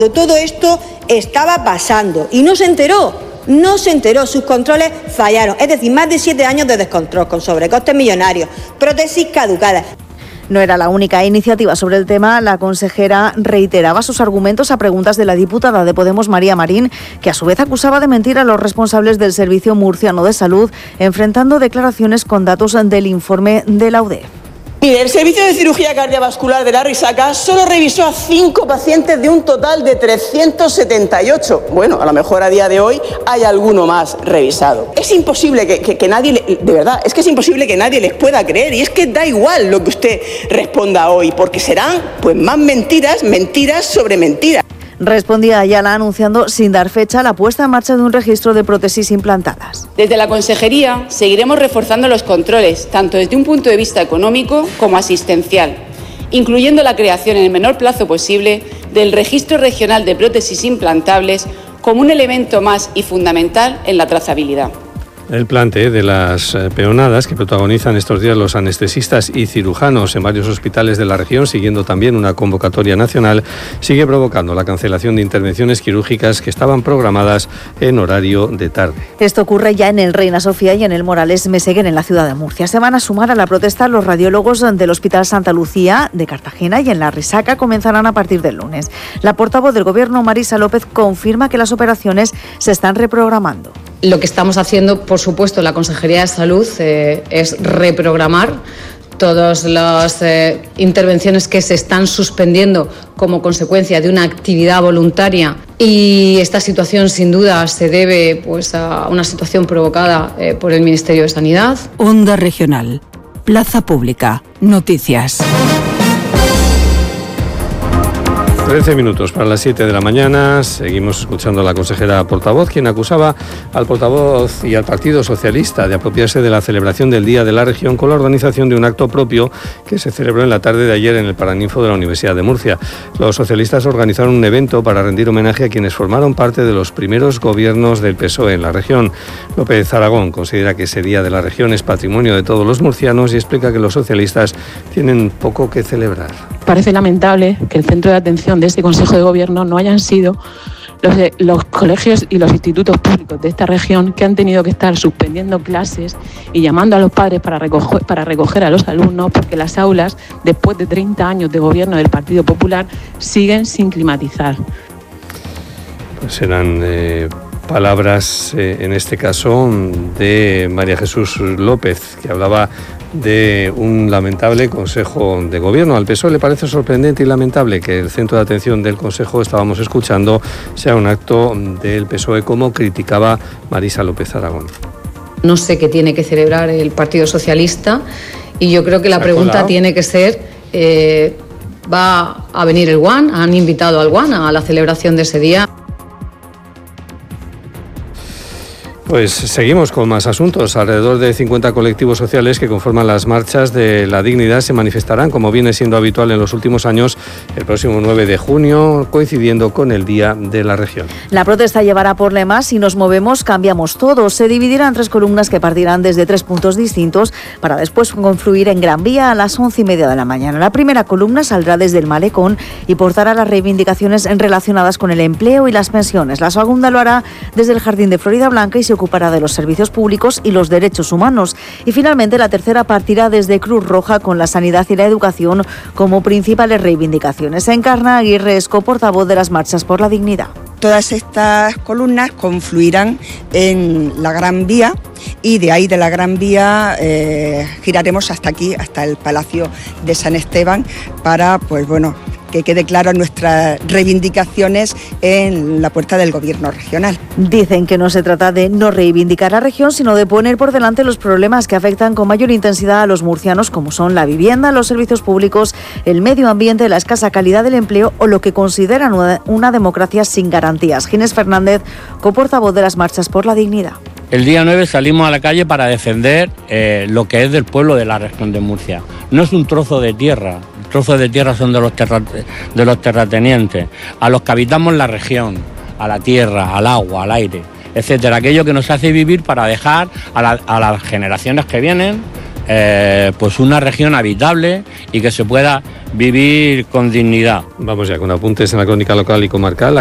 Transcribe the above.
Todo esto estaba pasando y no se enteró, sus controles fallaron, es decir, más de 7 años de descontrol con sobrecostes millonarios, prótesis caducadas. No era la única iniciativa sobre el tema. La consejera reiteraba sus argumentos a preguntas de la diputada de Podemos, María Marín, que a su vez acusaba de mentir a los responsables del Servicio Murciano de Salud, enfrentando declaraciones con datos del informe de la UDE. Mire, el Servicio de Cirugía Cardiovascular de la Risaca solo revisó a 5 pacientes de un total de 378. Bueno, a lo mejor a día de hoy hay alguno más revisado. Es imposible que nadie, de verdad, es que es imposible que nadie les pueda creer. Y es que da igual lo que usted responda hoy, porque serán pues más mentiras sobre mentiras. Respondía Ayala anunciando sin dar fecha la puesta en marcha de un registro de prótesis implantadas. Desde la Consejería seguiremos reforzando los controles, tanto desde un punto de vista económico como asistencial, incluyendo la creación en el menor plazo posible del Registro Regional de Prótesis Implantables como un elemento más y fundamental en la trazabilidad. El plante de las peonadas que protagonizan estos días los anestesistas y cirujanos en varios hospitales de la región, siguiendo también una convocatoria nacional, sigue provocando la cancelación de intervenciones quirúrgicas que estaban programadas en horario de tarde. Esto ocurre ya en el Reina Sofía y en el Morales Meséguen en la ciudad de Murcia. Se van a sumar a la protesta los radiólogos del Hospital Santa Lucía de Cartagena y en la Risaca comenzarán a partir del lunes. La portavoz del Gobierno, Marisa López, confirma que las operaciones se están reprogramando. Lo que estamos haciendo, por supuesto, la Consejería de Salud es reprogramar todas las intervenciones que se están suspendiendo como consecuencia de una actividad voluntaria, y esta situación sin duda se debe a una situación provocada por el Ministerio de Sanidad. Onda Regional, Plaza Pública, Noticias. 13 minutos para las 7 de la mañana. Seguimos escuchando a la consejera portavoz, quien acusaba al portavoz y al Partido Socialista de apropiarse de la celebración del Día de la Región con la organización de un acto propio que se celebró en la tarde de ayer en el Paraninfo de la Universidad de Murcia. Los socialistas organizaron un evento para rendir homenaje a quienes formaron parte de los primeros gobiernos del PSOE en la región. López Aragón considera que ese Día de la Región es patrimonio de todos los murcianos y explica que los socialistas tienen poco que celebrar. Parece lamentable que el centro de atención de este Consejo de Gobierno no hayan sido los colegios y los institutos públicos de esta región, que han tenido que estar suspendiendo clases y llamando a los padres para recoger a los alumnos, porque las aulas, después de 30 años de gobierno del Partido Popular, siguen sin climatizar. Pues serán palabras, en este caso, de María Jesús López, que hablaba de un lamentable Consejo de Gobierno. Al PSOE le parece sorprendente y lamentable que el centro de atención del Consejo, estábamos escuchando, sea un acto del PSOE, como criticaba Marisa López Aragón. No sé qué tiene que celebrar el Partido Socialista, y yo creo que la pregunta tiene que ser, ¿va a venir el GUAN? ¿Han invitado al GUAN a la celebración de ese día? Pues seguimos con más asuntos. Alrededor de 50 colectivos sociales que conforman las marchas de la dignidad se manifestarán, como viene siendo habitual en los últimos años, el próximo 9 de junio, coincidiendo con el Día de la Región. La protesta llevará por lema: si nos movemos, cambiamos todo. Se dividirá en 3 columnas que partirán desde 3 puntos distintos para después confluir en Gran Vía a las 11:30 de la mañana. La primera columna saldrá desde el Malecón y portará las reivindicaciones relacionadas con el empleo y las pensiones. La segunda lo hará desde el Jardín de Florida Blanca y se ocupará de los servicios públicos y los derechos humanos. Y finalmente la tercera partirá desde Cruz Roja, con la sanidad y la educación como principales reivindicaciones. Encarna Aguirre es coportavoz de las marchas por la dignidad. Todas estas columnas confluirán en la Gran Vía, y de ahí de la Gran Vía giraremos hasta aquí, hasta el Palacio de San Esteban, para que quede claro nuestras reivindicaciones en la puerta del Gobierno regional. Dicen que no se trata de no reivindicar la región, sino de poner por delante los problemas que afectan con mayor intensidad a los murcianos, como son la vivienda, los servicios públicos, el medio ambiente, la escasa calidad del empleo o lo que consideran una democracia sin garantías. Ginés Fernández, coportavoz de las marchas por la dignidad. El día 9 salimos a la calle para defender lo que es del pueblo de la región de Murcia. No es un trozo de tierra. Trozos de tierra son de los terratenientes, a los que habitamos la región, a la tierra, al agua, al aire, etcétera. Aquello que nos hace vivir para dejar a las generaciones que vienen pues una región habitable y que se pueda vivir con dignidad. Vamos ya con apuntes en la crónica local y comarcal.